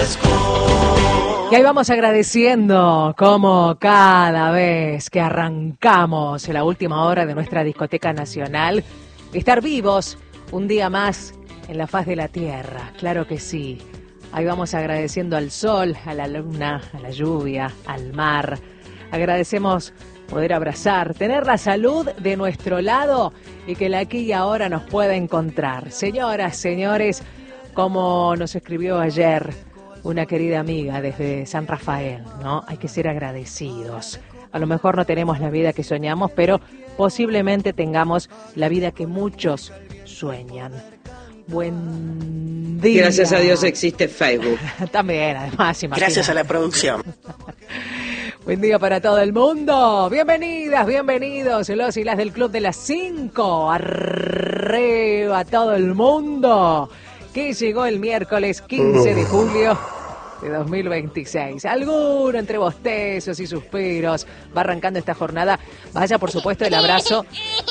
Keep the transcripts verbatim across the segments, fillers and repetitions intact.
Y ahí vamos agradeciendo como cada vez que arrancamos la última hora de nuestra discoteca nacional, estar vivos un día más en la faz de la tierra, claro que sí. Ahí vamos agradeciendo al sol, a la luna, a la lluvia, al mar. Agradecemos poder abrazar, tener la salud de nuestro lado y que la aquí y ahora nos pueda encontrar. Señoras, señores, como nos escribió ayer una querida amiga desde San Rafael, ¿no? Hay que ser agradecidos. A lo mejor no tenemos la vida que soñamos, pero posiblemente tengamos la vida que muchos sueñan. Buen día. Gracias a Dios existe Facebook. También, además, imagínate. Gracias a la producción. Buen día para todo el mundo. Bienvenidas, bienvenidos, los y las del Club de las Cinco. Arriba todo el mundo, que llegó el miércoles quince de julio de dos mil veintiséis. Alguno entre bostezos y suspiros va arrancando esta jornada. Vaya, por supuesto, el abrazo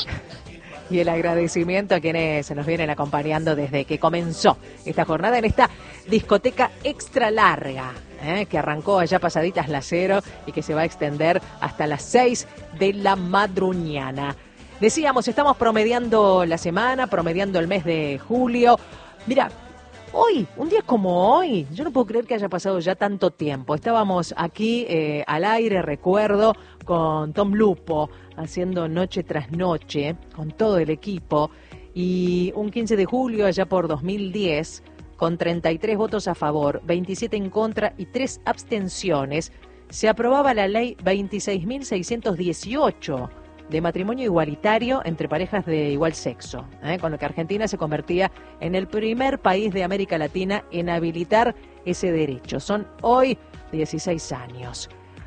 y el agradecimiento a quienes se nos vienen acompañando desde que comenzó esta jornada en esta discoteca extra larga, ¿eh? que arrancó allá pasaditas las cero y que se va a extender hasta las seis de la madruñana. Decíamos, estamos promediando la semana, promediando el mes de julio. Mira, hoy, un día como hoy, yo no puedo creer que haya pasado ya tanto tiempo. Estábamos aquí eh, al aire, recuerdo, con Tom Lupo, haciendo noche tras noche, con todo el equipo, y un quince de julio, allá por dos mil diez, con treinta y tres votos a favor, veintisiete en contra y tres abstenciones, se aprobaba la ley veintiséis mil seiscientos dieciocho, de matrimonio igualitario entre parejas de igual sexo, ¿eh? con lo que Argentina se convertía en el primer país de América Latina en habilitar ese derecho. Son hoy dieciséis años.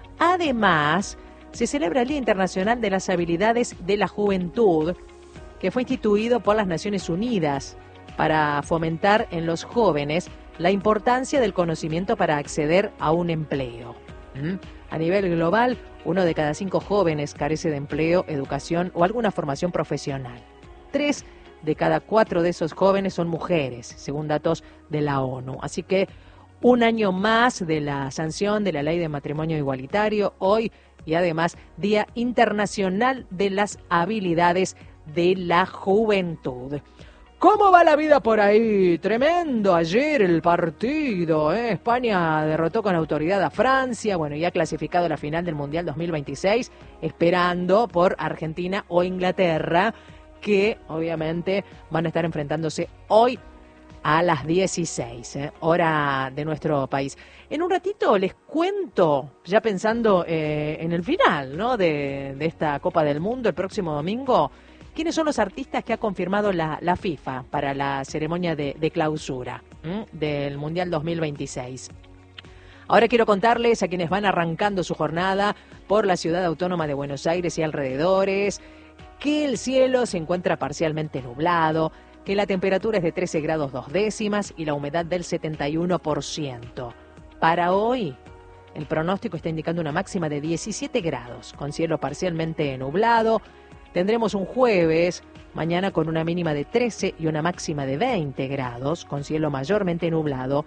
Además, se celebra el Día Internacional de las Habilidades de la Juventud, que fue instituido por las Naciones Unidas para fomentar en los jóvenes la importancia del conocimiento para acceder a un empleo. ¿Mm? A nivel global, uno de cada cinco jóvenes carece de empleo, educación o alguna formación profesional. Tres de cada cuatro de esos jóvenes son mujeres, según datos de la ONU. Así que un año más de la sanción de la ley de matrimonio igualitario hoy, y además Día Internacional de las Habilidades de la Juventud. ¿Cómo va la vida por ahí? Tremendo ayer el partido, ¿eh? España derrotó con autoridad a Francia, bueno, ya clasificado a la final del Mundial dos mil veintiséis, esperando por Argentina o Inglaterra, que obviamente van a estar enfrentándose hoy a las dieciséis, ¿eh? hora de nuestro país. En un ratito les cuento, ya pensando eh, en el final, ¿no? de, de esta Copa del Mundo el próximo domingo, ¿quiénes son los artistas que ha confirmado la, la FIFA para la ceremonia de, de clausura ¿m? del Mundial dos mil veintiséis? Ahora quiero contarles a quienes van arrancando su jornada por la ciudad autónoma de Buenos Aires y alrededores, que el cielo se encuentra parcialmente nublado, que la temperatura es de trece grados dos décimas y la humedad del setenta y uno por ciento. Para hoy, el pronóstico está indicando una máxima de diecisiete grados, con cielo parcialmente nublado. Tendremos un jueves, mañana con una mínima de trece y una máxima de veinte grados, con cielo mayormente nublado.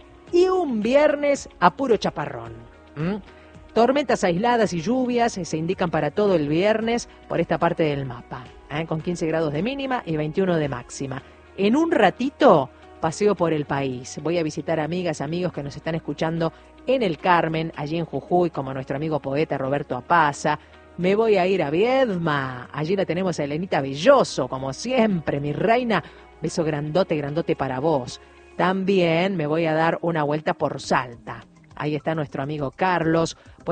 Y un viernes a puro chaparrón. ¿Mm? Tormentas aisladas y lluvias se indican para todo el viernes por esta parte del mapa, ¿eh? con quince grados de mínima y veintiuno de máxima. En un ratito paseo por el país. Voy a visitar amigas, amigos que nos están escuchando en el Carmen, allí en Jujuy, como nuestro amigo poeta Roberto Apaza. Me voy a ir a Viedma, allí la tenemos a Elenita Belloso, como siempre, mi reina. Beso grandote, grandote para vos. También me voy a dar una vuelta por Salta. Ahí está nuestro amigo Carlos.